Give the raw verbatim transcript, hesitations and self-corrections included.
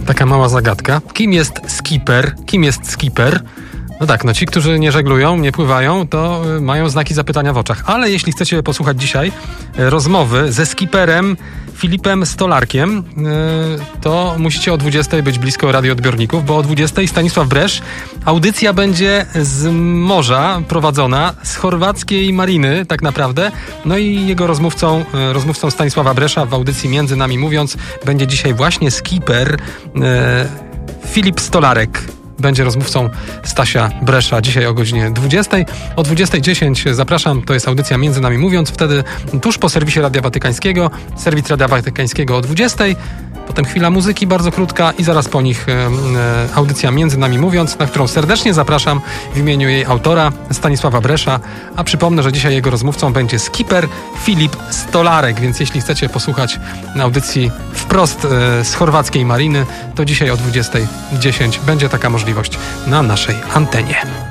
Taka mała zagadka. Kim jest skipper? Kim jest skipper? No tak, no ci, którzy nie żeglują, nie pływają, to y, mają znaki zapytania w oczach. Ale jeśli chcecie posłuchać dzisiaj y, rozmowy ze skipperem Filipem Stolarkiem, y, to musicie o dwudziestej być blisko radioodbiorników, bo o dwudziestej Stanisław Bresz. Audycja będzie z morza prowadzona, z chorwackiej mariny tak naprawdę. No i jego rozmówcą, y, rozmówcą Stanisława Bresza w audycji Między Nami Mówiąc będzie dzisiaj właśnie skipper y, Filip Stolarek. Będzie rozmówcą Stasia Bresza dzisiaj o godzinie dwudziestej. O dwudziestej dziesięć zapraszam, to jest audycja Między Nami Mówiąc. Wtedy tuż po serwisie Radia Watykańskiego, serwis Radia Watykańskiego o dwudziestej. Potem chwila muzyki bardzo krótka i zaraz po nich e, e, audycja Między Nami Mówiąc, na którą serdecznie zapraszam w imieniu jej autora Stanisława Bresza. A przypomnę, że dzisiaj jego rozmówcą będzie skipper Filip Stolarek, więc jeśli chcecie posłuchać audycji wprost e, z chorwackiej mariny, to dzisiaj o dwudziestej dziesięć będzie taka możliwość na naszej antenie.